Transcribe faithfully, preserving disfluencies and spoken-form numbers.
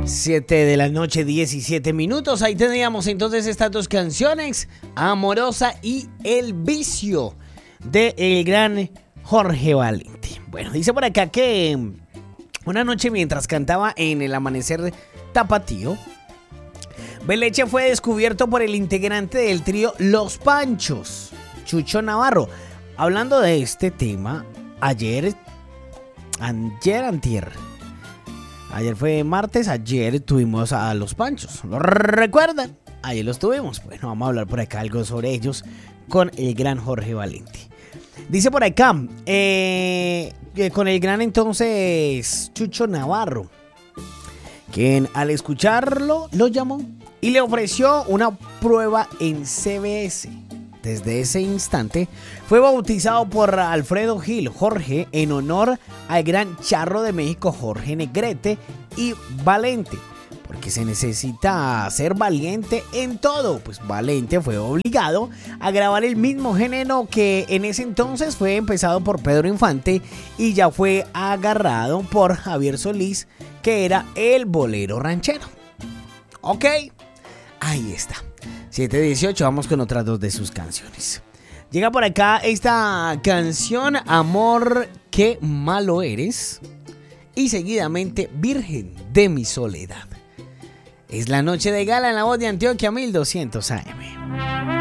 siete de la noche, diecisiete minutos. Ahí teníamos entonces estas dos canciones, Amorosa y El Vicio, de el gran Jorge Valente. Bueno, dice por acá que una noche mientras cantaba en el amanecer tapatío, Beleche fue descubierto por el integrante del trío Los Panchos, Chucho Navarro. Hablando de este tema, ayer, ayer, antier, ayer fue martes, ayer tuvimos a Los Panchos. ¿Lo recuerdan? Ayer los tuvimos. Bueno, vamos a hablar por acá algo sobre ellos con el gran Jorge Valente. Dice por acá, eh, con el gran entonces Chucho Navarro, quien al escucharlo lo llamó y le ofreció una prueba en C B S. Desde ese instante fue bautizado por Alfredo Gil, Jorge, en honor al gran charro de México Jorge Negrete y Valente, porque se necesita ser valiente en todo. Pues Valente fue obligado a grabar el mismo género que en ese entonces fue empezado por Pedro Infante y ya fue agarrado por Javier Solís, que era el bolero ranchero. Ok, ahí está. siete dieciocho, vamos con otras dos de sus canciones. Llega por acá esta canción, Amor, qué malo eres, y seguidamente Virgen de mi soledad. Es la noche de gala en la voz de Antioquia mil doscientos A M.